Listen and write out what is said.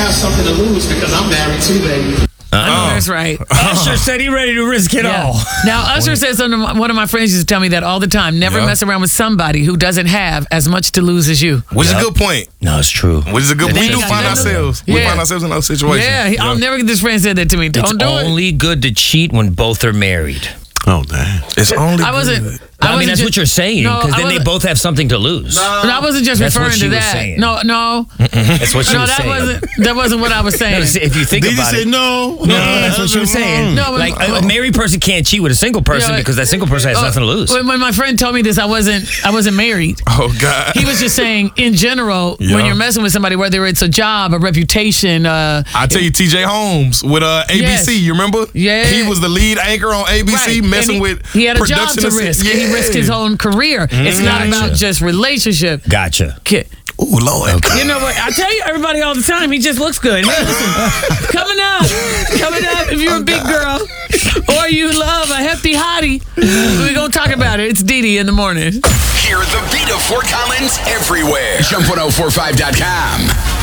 have something to lose because I'm married too, baby. That's right. Usher said he ready to risk it all. Now, Usher says, one of my friends used to tell me that all the time. Never mess around with somebody who doesn't have as much to lose as you. Which is a good point. No, it's true. Which is a good. We do find ourselves. We find ourselves in those situations. Yeah, I'll never get this friend said that to me. Don't do it. It's only good to cheat when both are married. Oh, damn. It's only. I wasn't. I mean, that's what you're saying, because then they both have something to lose. No, I wasn't just referring to that. No. That's what she was saying. That wasn't what I was saying. No, if you think about it. No, that's what she was saying. No, like, a married person can't cheat with a single person because that single person has nothing to lose. When my friend told me this, I wasn't married. Oh, God. He was just saying, in general, when you're messing with somebody, whether it's a job, a reputation. I tell you, TJ Holmes with ABC, Yes. you remember? Yeah. He was the lead anchor on ABC, messing with He had a job production to risk. Yeah. And he risked his own career. It's not about just relationship. Gotcha. Ooh, Lord. You know what? I tell you everybody all the time, he just looks good. Hey, listen, coming up, if you're a big girl or you love a hefty hottie, we're going to talk about it. It's Dee Dee in the morning. Hear the beat of Fort Collins everywhere. Jump1045.com.